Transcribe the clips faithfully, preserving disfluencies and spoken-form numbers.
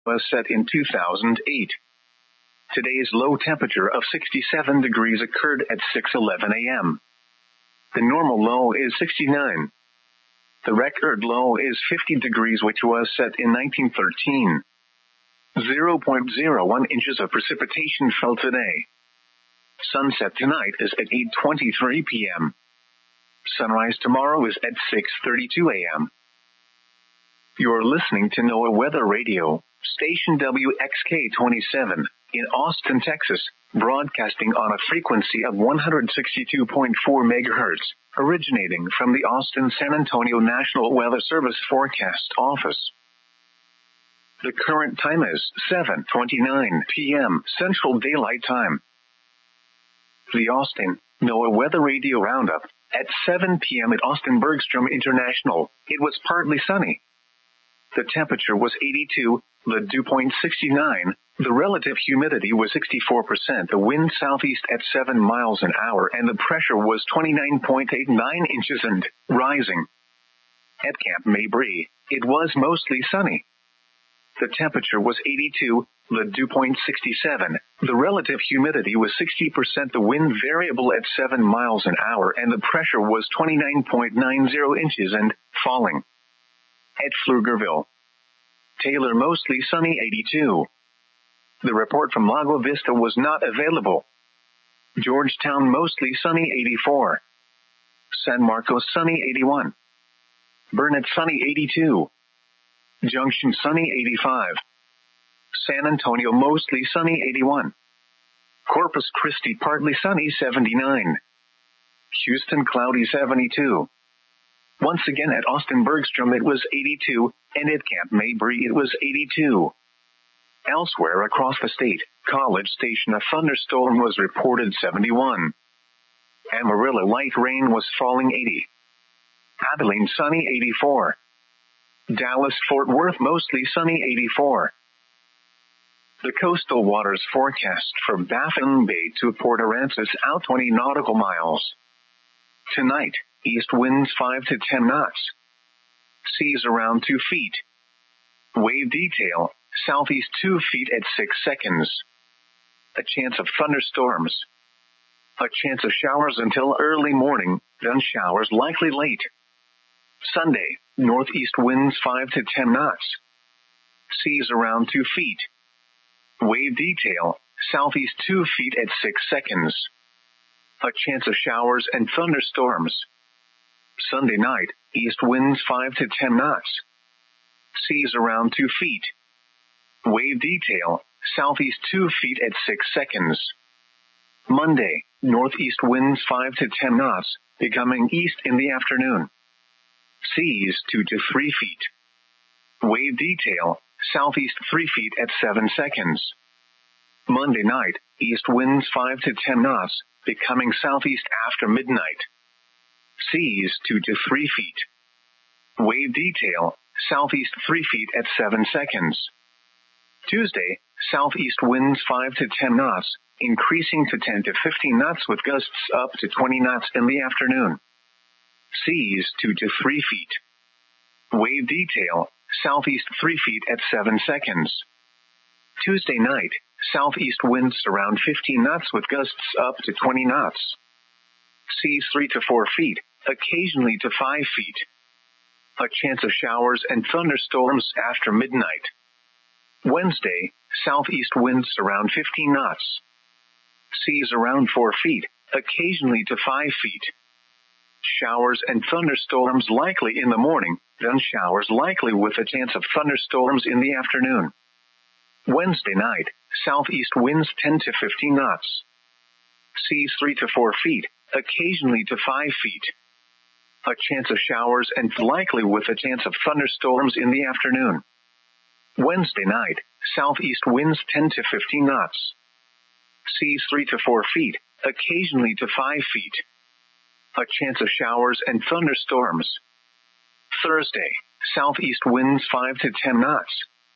was set in two thousand eight. Today's low temperature of sixty-seven degrees occurred at six eleven a.m. The normal low is sixty-nine. The record low is fifty degrees, which was set in nineteen thirteen. zero point zero one inches of precipitation fell today. Sunset tonight is at eight twenty-three p.m. Sunrise tomorrow is at six thirty-two a.m. You're listening to NOAA Weather Radio, station W X K twenty-seven, in Austin, Texas, broadcasting on a frequency of one hundred sixty-two point four megahertz, originating from the Austin-San Antonio National Weather Service Forecast Office. The current time is seven twenty-nine p.m. Central Daylight Time. The Austin NOAA Weather Radio Roundup. At seven p.m. at Austin Bergstrom International, it was partly sunny. The temperature was eighty-two, the dew point sixty-nine, the relative humidity was sixty-four percent, the wind southeast at seven miles an hour, and the pressure was twenty-nine point eight nine inches and rising. At Camp Mabry, it was mostly sunny. The temperature was eighty-two, the dew point sixty-seven, the relative humidity was sixty percent, the wind variable at seven miles an hour, and the pressure was twenty-nine point nine zero inches and falling. At Pflugerville, Taylor mostly sunny eighty-two. The report from Lago Vista was not available. Georgetown mostly sunny eighty-four. San Marcos sunny eighty-one. Burnett sunny eighty-two. Junction sunny eighty-five. San Antonio mostly sunny eighty-one. Corpus Christi partly sunny seventy-nine. Houston cloudy seventy-two. Once again at Austin Bergstrom it was eighty-two, and at Camp Mabry it was eighty-two. Elsewhere across the state, College Station a thunderstorm was reported seventy-one. Amarillo light rain was falling eighty. Abilene sunny eighty-four. Dallas-Fort Worth mostly sunny eighty-four. The coastal waters forecast from Baffin Bay to Port Aransas out twenty nautical miles. Tonight, east winds five to ten knots. Seas around two feet. Wave detail, southeast two feet at six seconds. A chance of thunderstorms. A chance of showers until early morning, then showers likely late. Sunday, northeast winds five to ten knots. Seas around two feet. Wave detail, southeast two feet at six seconds. A chance of showers and thunderstorms. Sunday night, east winds five to ten knots. Seas around two feet. Wave detail, southeast two feet at six seconds. Monday, northeast winds five to ten knots, becoming east in the afternoon. Seas two to three feet. Wave detail, southeast three feet at seven seconds. Monday night, east winds five to ten knots, becoming southeast after midnight. Seas two to three feet. Wave detail, southeast three feet at seven seconds. Tuesday, southeast winds five to ten knots, increasing to ten to fifteen knots with gusts up to twenty knots in the afternoon. Seas two to three feet. Wave detail, southeast three feet at seven seconds. Tuesday night, southeast winds around fifteen knots with gusts up to twenty knots. Seas three to four feet, occasionally to five feet. A chance of showers and thunderstorms after midnight. Wednesday, southeast winds around fifteen knots. Seas around four feet, occasionally to five feet. Showers and thunderstorms likely in the morning, then showers likely with a chance of thunderstorms in the afternoon. Wednesday night, southeast winds ten to fifteen knots. Seas three to four feet, occasionally to five feet. A chance of showers and likely with a chance of thunderstorms in the afternoon. Wednesday night, southeast winds ten to fifteen knots. Seas three to four feet, occasionally to five feet. A chance of showers and thunderstorms. Thursday, southeast winds five to ten knots.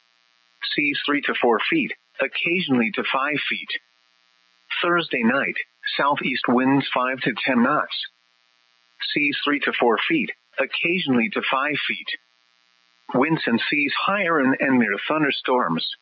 Seas three to four feet, occasionally to five feet. Thursday night, southeast winds five to ten knots. Seas three to four feet, occasionally to five feet. Winds and seas higher and, and near thunderstorms.